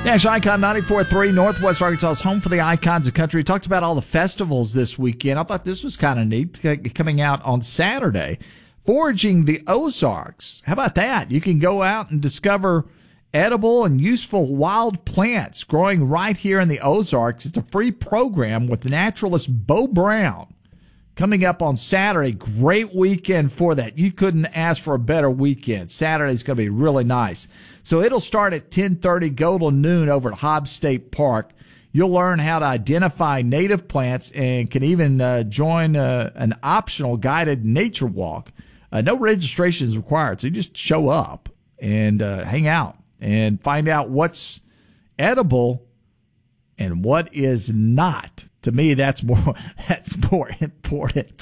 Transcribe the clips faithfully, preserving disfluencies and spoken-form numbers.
National Icon ninety-four point three, Northwest Arkansas's home for the icons of country. We talked about all the festivals this weekend. I thought this was kind of neat, coming out on Saturday. Foraging the Ozarks. How about that? You can go out and discover edible and useful wild plants growing right here in the Ozarks. It's a free program with naturalist Bo Brown. Coming up on Saturday, great weekend for that. You couldn't ask for a better weekend. Saturday's going to be really nice. So it'll start at ten thirty, go till noon over at Hobbs State Park. You'll learn how to identify native plants and can even uh, join uh, an optional guided nature walk. Uh, no registration is required, so you just show up and uh, hang out and find out what's edible and what is not. To me, that's more that's more important.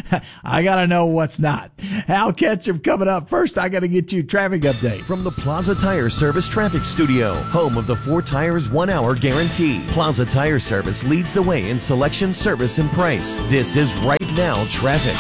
I got to know what's not. Hal Ketchum coming up. First, I got to get you a traffic update. From the Plaza Tire Service Traffic Studio, home of the four tires, one hour guarantee. Plaza Tire Service leads the way in selection, service, and price. This is Right Now Traffic.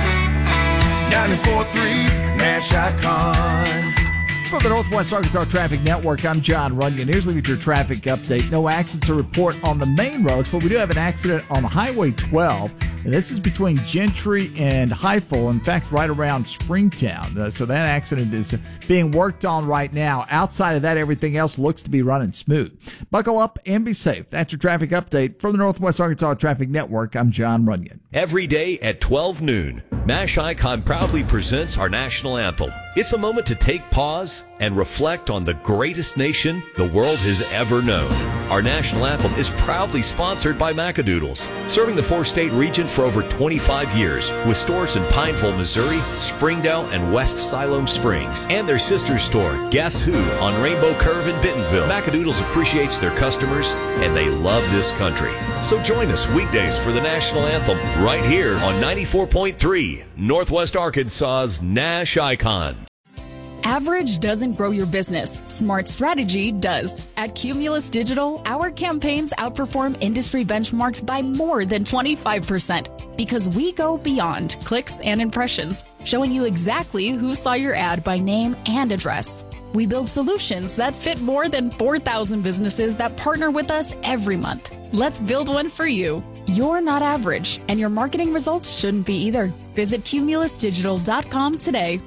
ninety-four point three Nash Icon. From the Northwest Arkansas Traffic Network, I'm John Runyon. Here's looking at your traffic update. No accidents to report on the main roads, but we do have an accident on Highway twelve. And this is between Gentry and Heifel, in fact, right around Springtown. Uh, so that accident is being worked on right now. Outside of that, everything else looks to be running smooth. Buckle up and be safe. That's your traffic update from the Northwest Arkansas Traffic Network. I'm John Runyon. Every day at twelve noon, Nash Icon proudly presents our national anthem. It's a moment to take pause and reflect on the greatest nation the world has ever known. Our national anthem is proudly sponsored by Macadoodles, serving the four-state region for over twenty-five years, with stores in Pineville, Missouri, Springdale, and West Siloam Springs, and their sister store, Guess Who, on Rainbow Curve in Bentonville. Macadoodles appreciates their customers, and they love this country. So join us weekdays for the national anthem right here on ninety-four point three, Northwest Arkansas's Nash Icon. Average doesn't grow your business. Smart strategy does. At Cumulus Digital, our campaigns outperform industry benchmarks by more than twenty-five percent because we go beyond clicks and impressions, showing you exactly who saw your ad by name and address. We build solutions that fit more than four thousand businesses that partner with us every month. Let's build one for you. You're not average, and your marketing results shouldn't be either. Visit cumulus digital dot com today.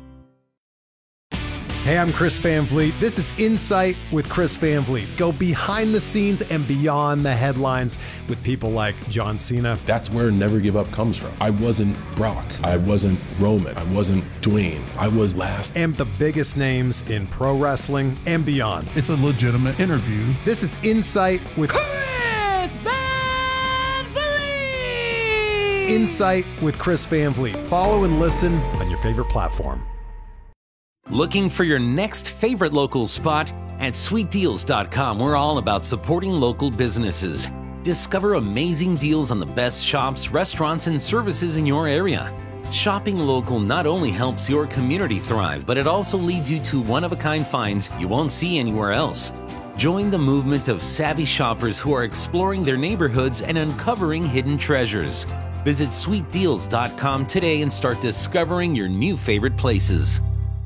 Hey, I'm Chris Van Vliet. This is Insight with Chris Van Vliet. Go behind the scenes and beyond the headlines with people like John Cena. That's where Never Give Up comes from. I wasn't Brock. I wasn't Roman. I wasn't Dwayne. I was last. And the biggest names in pro wrestling and beyond. It's a legitimate interview. This is Insight with Chris Van Vliet. Insight with Chris Van Vliet. Follow and listen on your favorite platform. Looking for your next favorite local spot? At sweet deals dot com, we're all about supporting local businesses. Discover amazing deals on the best shops, restaurants, and services in your area. Shopping local not only helps your community thrive, but it also leads you to one-of-a-kind finds you won't see anywhere else. Join the movement of savvy shoppers who are exploring their neighborhoods and uncovering hidden treasures. Visit sweet deals dot com today and start discovering your new favorite places.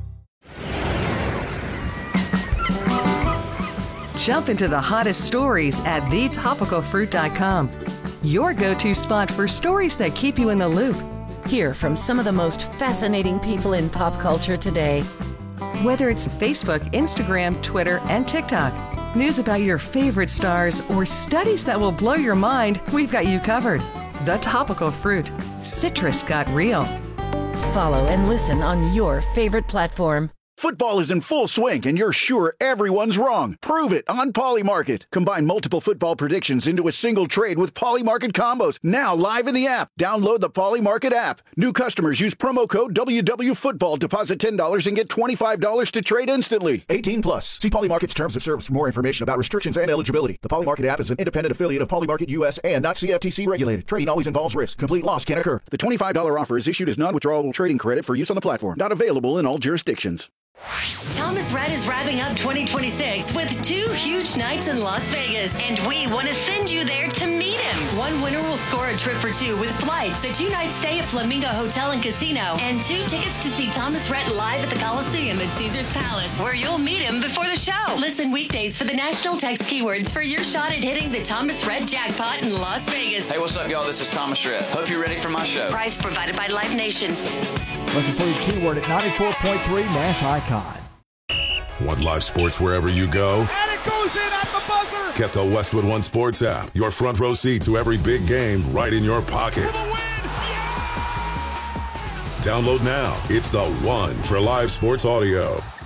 Jump into the hottest stories at the topical fruit dot com. Your go-to spot for stories that keep you in the loop. Hear from some of the most fascinating people in pop culture today. Whether it's Facebook, Instagram, Twitter, and TikTok, news about your favorite stars, or studies that will blow your mind, we've got you covered. The Topical Fruit. Citrus got real. Follow and listen on your favorite platform. Football is in full swing, and you're sure everyone's wrong. Prove it on Polymarket. Combine multiple football predictions into a single trade with Polymarket combos. Now live in the app. Download the Polymarket app. New customers use promo code W W Football. Deposit ten dollars and get twenty-five dollars to trade instantly. eighteen plus. See Polymarket's terms of service for more information about restrictions and eligibility. The Polymarket app is an independent affiliate of Polymarket U S and not C F T C regulated. Trading always involves risk. Complete loss can occur. The twenty-five dollars offer is issued as non-withdrawable trading credit for use on the platform. Not available in all jurisdictions. Thomas Rhett is wrapping up twenty twenty-six with two huge nights in Las Vegas, and we want to send you there to meet him. p.m. One winner will score a trip for two with flights, a two-night stay at Flamingo Hotel and Casino, and two tickets to see Thomas Rhett live at the Coliseum at Caesars Palace, where you'll meet him before the show. Listen weekdays for the national text keywords for your shot at hitting the Thomas Rhett jackpot in Las Vegas. Hey, what's up, y'all? This is Thomas Rhett. Hope you're ready for my show. Prize provided by Live Nation. Listen for your keyword at ninety-four point three Nash Icon. Want live sports wherever you go? And it goes in at the buzzer. Get the Westwood One Sports app. Your front row seat to every big game right in your pocket. For the win. Yeah! Download now. It's the one for live sports audio.